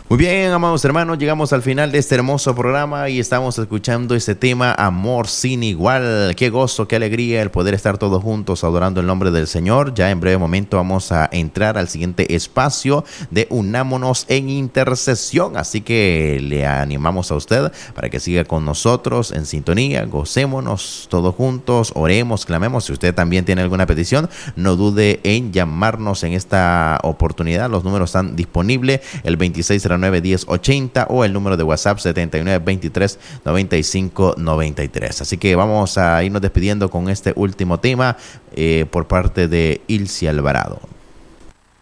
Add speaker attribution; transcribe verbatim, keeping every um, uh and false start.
Speaker 1: Muy bien, amados hermanos, llegamos al final de este hermoso programa y estamos escuchando este tema, Amor sin igual. Qué gozo, qué alegría el poder estar todos juntos adorando el nombre del Señor. Ya en breve momento vamos a entrar al siguiente espacio de Unámonos en Intercesión. Así que le animamos a usted para que siga con nosotros en sintonía. Gocémonos todos juntos, oremos, clamemos. Si usted también tiene alguna petición, no dude en llamarnos en esta oportunidad. Los números están disponibles, el veintiséis cero nueve, diez ochenta o el número de WhatsApp setenta y nueve, veintitrés, noventa y cinco, noventa y tres. Así que vamos a irnos despidiendo con este último tema eh, por parte de Ilse Alvarado.